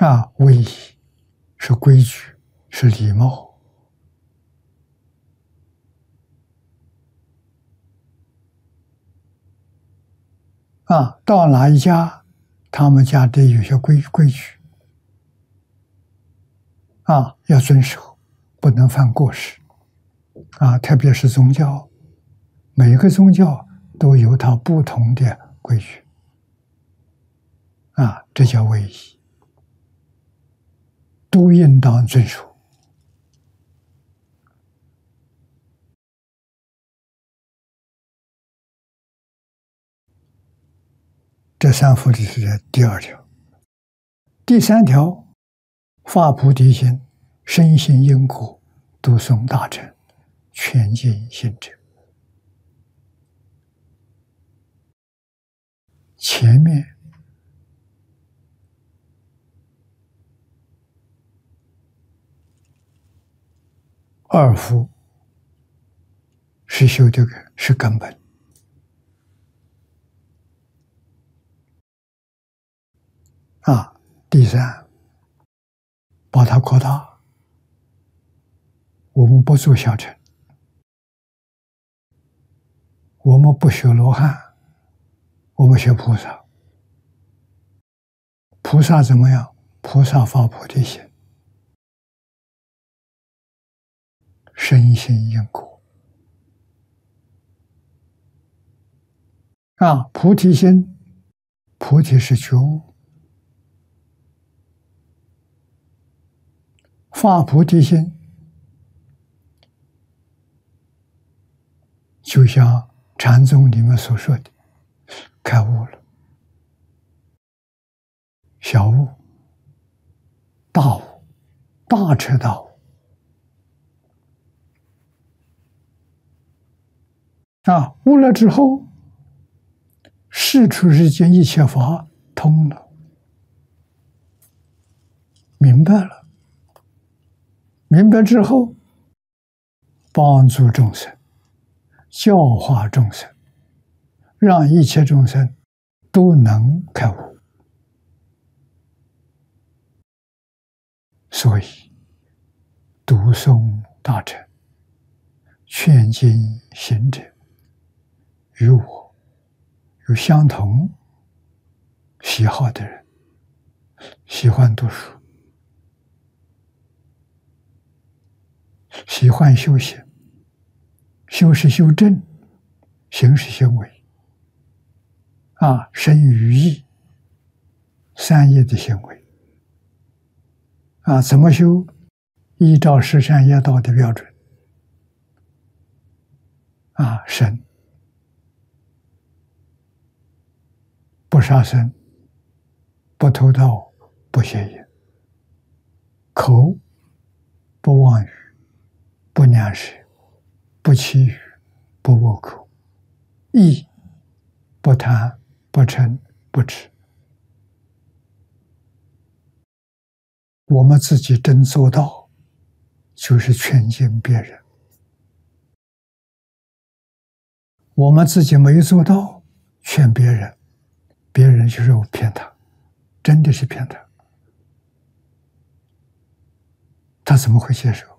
礼仪是规矩，是礼貌。到哪一家，他们家得有些规矩，要遵守，不能犯过失。特别是宗教，每个宗教都有它不同的规矩。这叫礼仪，都应当遵守。这三福里是第二条。第三条，发菩提心，深信因果，读诵大乘，全尽行者。前面二福是修这个是根本。第三，把它扩大。我们不做小乘，我们不学罗汉，我们学菩萨。菩萨怎么样？菩萨发菩提心，深信因果。菩提心，菩提是觉悟。发菩提心，就像禅宗里面所说的，开悟了。小悟、大悟、大彻大悟。悟了之后，世出世间一切法通了，明白了。明白之后，帮助众生，教化众生，让一切众生都能开悟。所以，读诵大乘，劝进行者，与我有相同喜好的人，喜欢读书，喜欢修行。修是修正，行是行为。身语意三业的行为。怎么修？依照十善业道的标准。身不杀生，不偷盗，不邪淫；口不妄语，不两舌，不绮语，不恶口；意不贪，不嗔，不痴。我们自己真做到，就是劝进别人；我们自己没做到，劝别人，别人就是骗他，真的是骗他，他怎么会接受？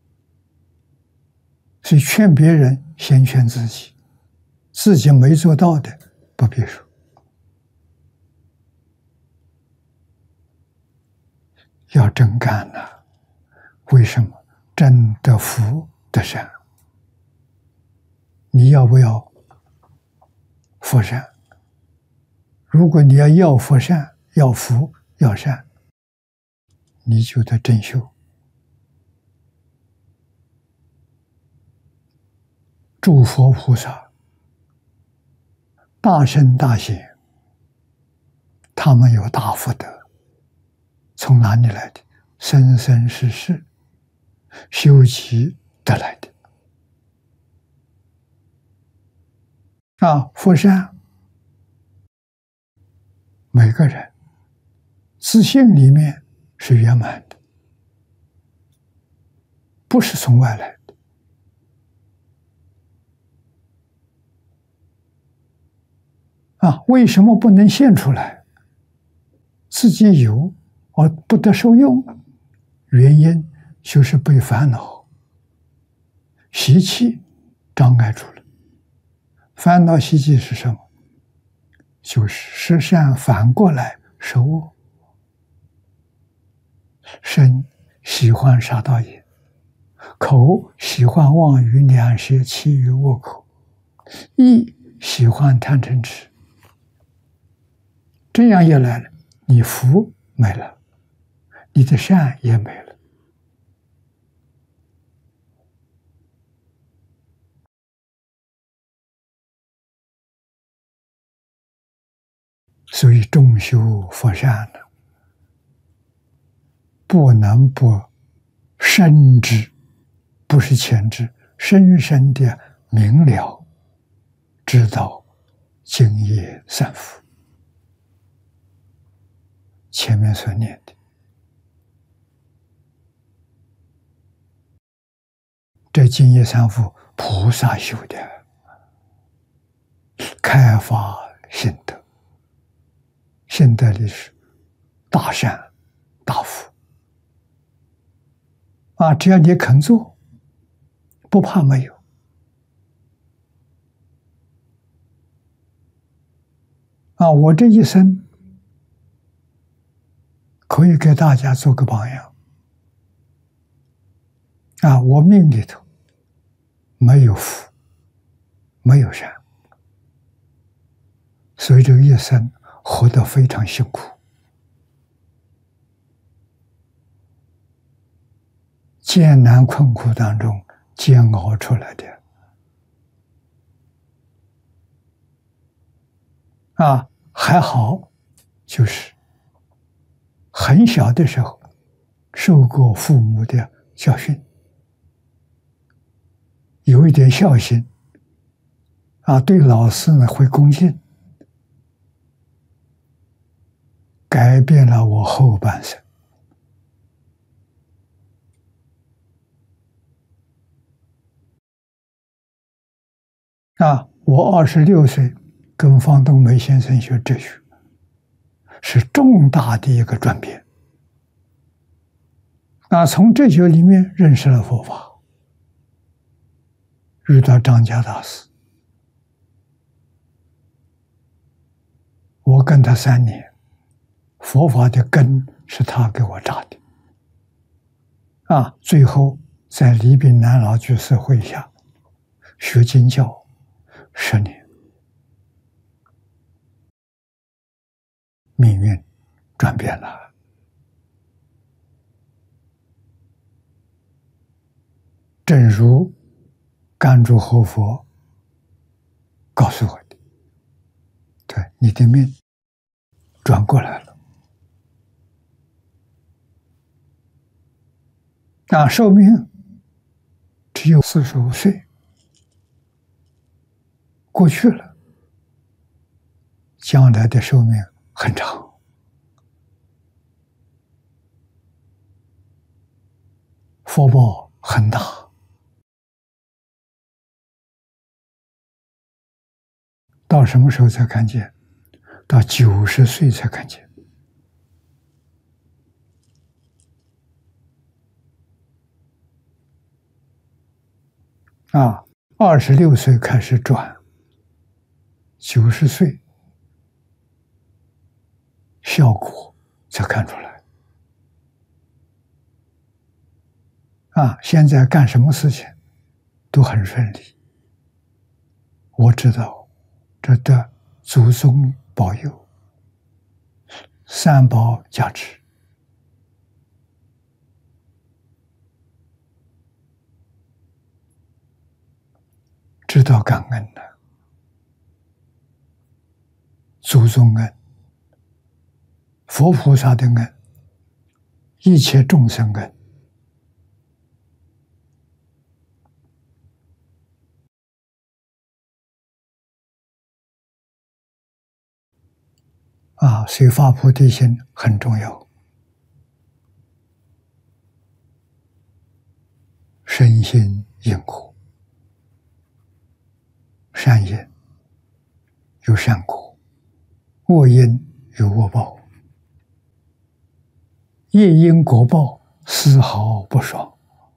所以劝别人先劝自己，自己没做到的不必说。要真干呐！为什么？真得福得善。你要不要福善？如果你要福善，要福要善，你就得真修。诸佛菩萨大圣大贤，他们有大福德，从哪里来的？生生世世修习得来的。福善，每个人自信里面是圆满的，不是从外来的。为什么不能现出来？自己有， 而不得受用，原因就是被烦恼、习气障碍住了。烦恼习气是什么？就是十善反过来受恶。身喜欢杀盗淫，口喜欢妄语两舌绮语恶口，意喜欢贪嗔痴。这样一来了，你福没了，你的善也没了。所以众修佛善呢，不能不深知，不是浅知，深深的明了，知道净业三福。前面所念的，这净业三福，菩萨修的，开发心得，心得里是大善大福啊！只要你肯做，不怕没有啊！我这一生可以给大家做个榜样啊！我命里头没有福，没有善，所以这个一生活得非常辛苦，艰难困苦当中煎熬出来的啊！还好，就是很小的时候受过父母的教训，有一点孝心啊，对老师呢会恭敬，改变了我后半生啊！我26岁跟方东梅先生学哲学，是重大的一个转变啊！从哲学里面认识了佛法，遇到张家大师，我跟他3年，佛法的根是他给我扎的啊！最后在李炳南老居士会下学经教10年，命运转变了。正如甘珠活佛告诉我的，对，你的命转过来了啊！寿命只有45岁，过去了，将来的寿命很长，福报很大。到什么时候才看见？到90岁才看见啊！26岁开始转，90岁效果才看出来啊！现在干什么事情都很顺利，我知道这得祖宗保佑，三宝加持，知道感恩了，祖宗恩、佛菩萨的恩、一切众生恩啊！所以发菩提心很重要，身心因果，善因有善果，恶因有恶报业因果报丝毫不爽。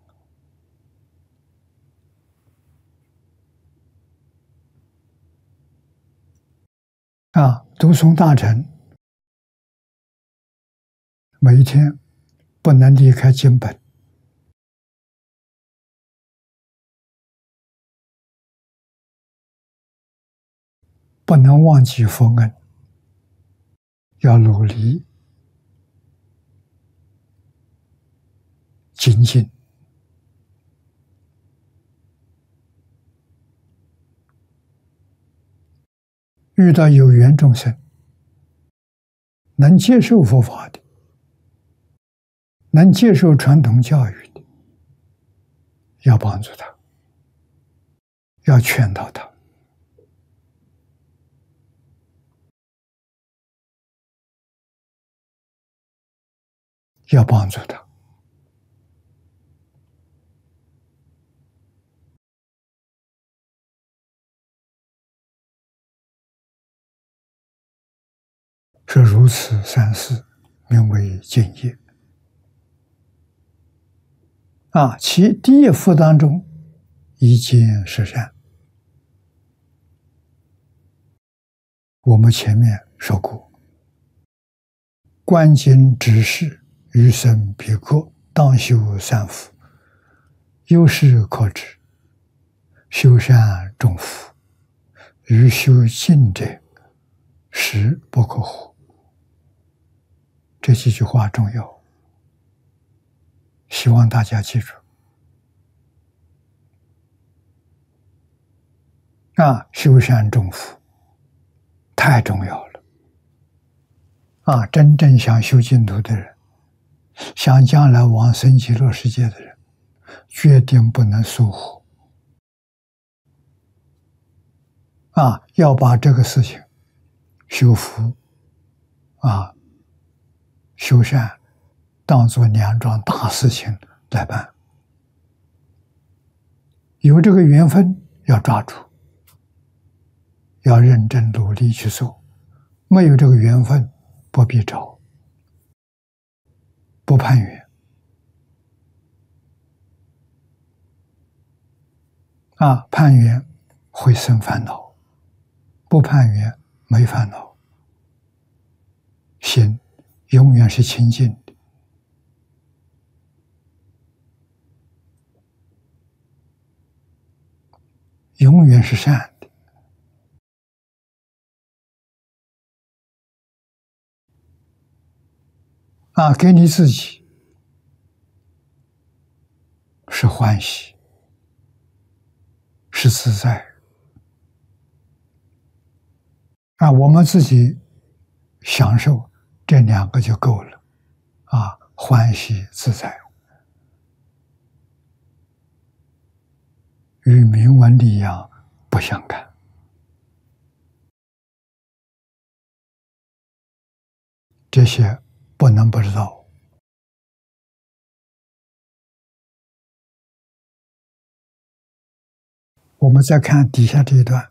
读诵大乘，每一天不能离开经本，不能忘记佛恩，要努力精进。遇到有缘众生，能接受佛法的，能接受传统教育的，要帮助他，要劝导他，要帮助他。是如此三事，名为敬业。其第一福当中，一件是善。我们前面说过，观经知识，余生必过，当修三福，有事可知，修善种福，欲修尽者，实不可乎。这几句话重要，希望大家记住。修善种福太重要了。真正想修净土的人，想将来往生极乐世界的人，决定不能疏忽。要把这个事情修福修善当作两桩大事情来办。有这个缘分要抓住，要认真努力去做。没有这个缘分，不必找，不攀缘。攀缘会生烦恼，不攀缘没烦恼，心永远是清净的。永远是善的。给你自己是欢喜，是自在。我们自己享受这两个就够了。欢喜自在，与名闻利养不相干。这些不能不知道。我们再看底下这一段，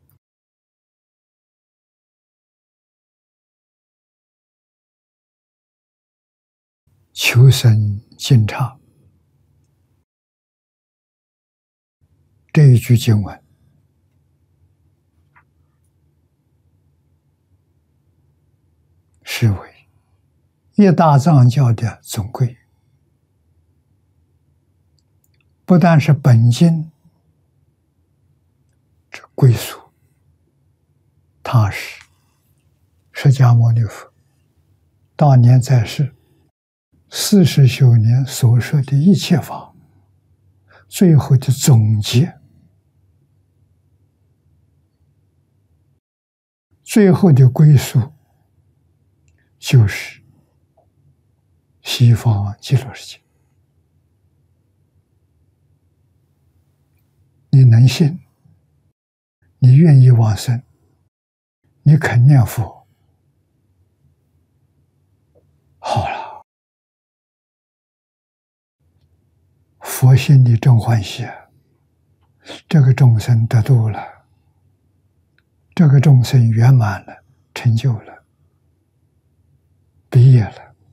求生净刹，这一句经文是为一大藏教的总归，不但是本经这归属，它是释迦牟尼佛当年在世40修年所说的一切法，最后的总结，最后的归宿就是西方极乐世界。你能信，你愿意往生，你肯念佛，好了，佛心里真欢喜，这个众生得度了，这个众生圆满了，成就了。